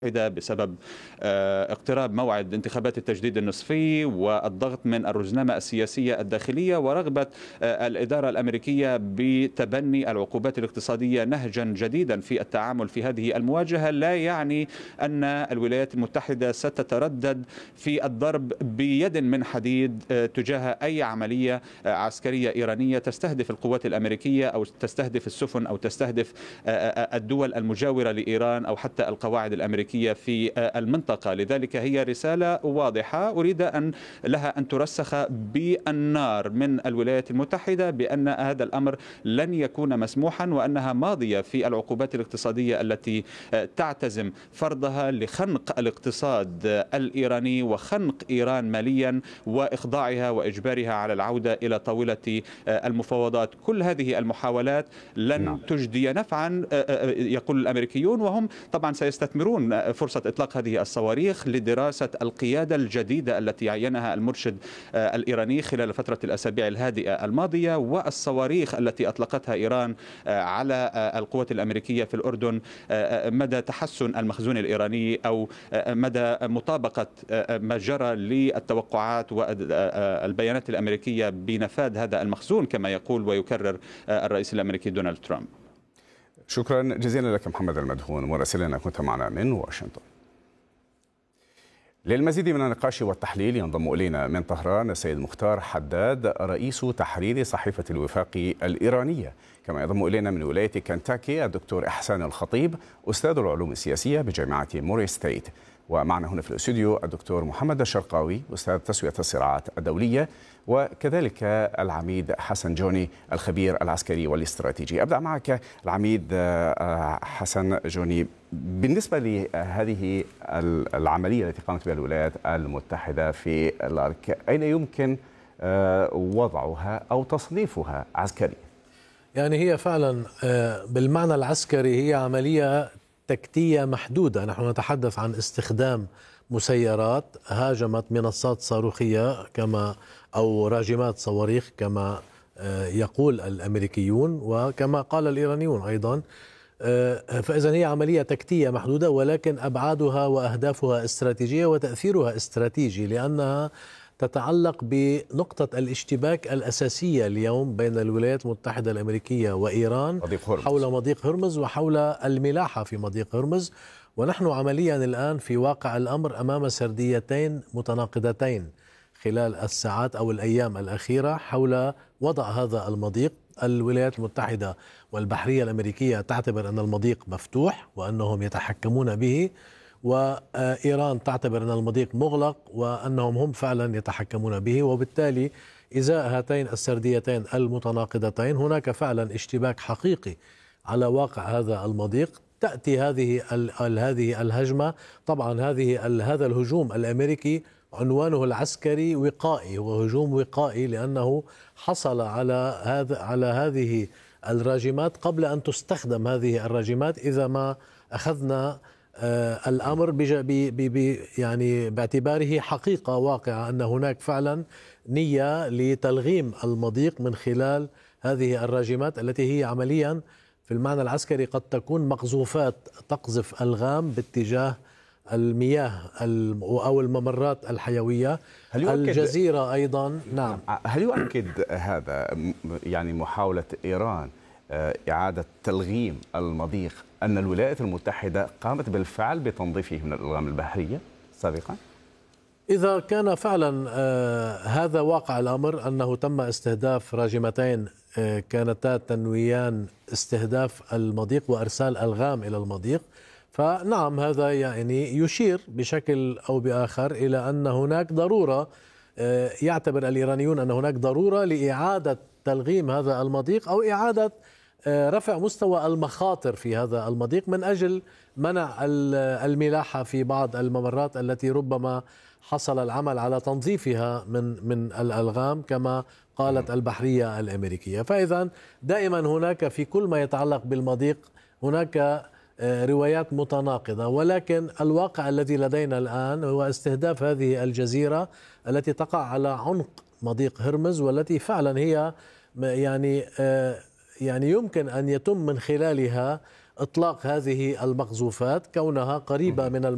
بسبب اقتراب موعد انتخابات التجديد النصفي والضغط من الرزنامة السياسية الداخلية ورغبة الإدارة الأمريكية بتبني العقوبات الاقتصادية نهجا جديدا في التعامل في هذه المواجهة، لا يعني أن الولايات المتحدة ستتردد في الضرب بيد من حديد تجاه أي عملية عسكرية إيرانية تستهدف القوات الأمريكية أو تستهدف السفن أو تستهدف الدول المجاورة لإيران أو حتى القواعد الأمريكية في المنطقة. لذلك هي رسالة واضحة أريد لها أن ترسخ بالنار من الولايات المتحدة بأن هذا الأمر لن يكون مسموحا، وأنها ماضية في العقوبات الاقتصادية التي تعتزم فرضها لخنق الاقتصاد الإيراني وخنق إيران ماليا وإخضاعها وإجبارها على العودة إلى طاولة المفاوضات. كل هذه المحاولات لن تجدي نفعا يقول الأمريكيون، وهم طبعا سيستثمرون فرصة إطلاق هذه الصواريخ لدراسة القيادة الجديدة التي عينها المرشد الإيراني خلال فترة الأسابيع الهادئة الماضية، والصواريخ التي أطلقتها إيران على القوات الأمريكية في الأردن مدى تحسن المخزون الإيراني أو مدى مطابقة ما جرى للتوقعات والبيانات الأمريكية بنفاذ هذا المخزون كما يقول ويكرر الرئيس الأمريكي دونالد ترامب. شكرا جزيلا لك محمد المدهون مراسلنا كنت معنا من واشنطن. للمزيد من النقاش والتحليل ينضم إلينا من طهران السيد مختار حداد رئيس تحرير صحيفة الوفاق الإيرانية، كما ينضم إلينا من ولاية كنتاكي الدكتور إحسان الخطيب أستاذ العلوم السياسية بجامعة موري ستيت، ومعنا هنا في الاستوديو الدكتور محمد الشرقاوي أستاذ تسوية الصراعات الدولية، وكذلك العميد حسن جوني الخبير العسكري والاستراتيجي. أبدأ معك العميد حسن جوني، بالنسبة لهذه العملية التي قامت بها الولايات المتحدة في العراق، أين يمكن وضعها أو تصنيفها عسكريا؟ يعني هي فعلا بالمعنى العسكري هي عملية تكتية محدودة. نحن نتحدث عن استخدام مسيرات هاجمت منصات صاروخية كما أو راجمات صواريخ كما يقول الأمريكيون وكما قال الإيرانيون أيضا. فإذا هي عملية تكتية محدودة، ولكن أبعادها وأهدافها استراتيجية وتأثيرها استراتيجي، لأنها تتعلق بنقطة الاشتباك الأساسية اليوم بين الولايات المتحدة الأمريكية وإيران حول مضيق هرمز وحول الملاحة في مضيق هرمز. ونحن عمليا الآن في واقع الأمر أمام سرديتين متناقضتين خلال الساعات أو الأيام الأخيرة حول وضع هذا المضيق. الولايات المتحدة والبحرية الأمريكية تعتبر أن المضيق مفتوح وأنهم يتحكمون به، وإيران تعتبر أن المضيق مغلق وأنهم هم فعلا يتحكمون به. وبالتالي إزاء هاتين السرديتين المتناقضتين هناك فعلا اشتباك حقيقي على واقع هذا المضيق. تأتي هذه الهجمة، طبعا هذا الهجوم الأمريكي عنوانه العسكري وقائي، هو هجوم وقائي لأنه حصل على هذه الراجمات قبل أن تستخدم هذه الراجمات، إذا ما أخذنا الأمر يعني باعتباره حقيقة واقعة أن هناك فعلا نية لتلغيم المضيق من خلال هذه الراجمات التي هي عمليا في المعنى العسكري قد تكون مقذوفات تقذف ألغام باتجاه المياه أو الممرات الحيوية. الجزيرة أيضا نعم. هل يؤكد هذا يعني محاولة إيران إعادة تلغيم المضيق أن الولايات المتحدة قامت بالفعل بتنظيفه من الألغام البحرية سابقا؟ إذا كان فعلا هذا واقع الأمر أنه تم استهداف راجمتين كانتا تنويان استهداف المضيق وإرسال ألغام إلى المضيق، فنعم هذا يعني يشير بشكل أو بآخر إلى أن هناك ضرورة، يعتبر الإيرانيون أن هناك ضرورة لإعادة تلغيم هذا المضيق أو إعادة رفع مستوى المخاطر في هذا المضيق من أجل منع الملاحة في بعض الممرات التي ربما حصل العمل على تنظيفها من الألغام كما قالت البحرية الأمريكية. فإذا دائما هناك في كل ما يتعلق بالمضيق هناك روايات متناقضة، ولكن الواقع الذي لدينا الآن هو استهداف هذه الجزيرة التي تقع على عنق مضيق هرمز، والتي فعلا هي يعني يمكن أن يتم من خلالها إطلاق هذه المقذوفات كونها قريبة من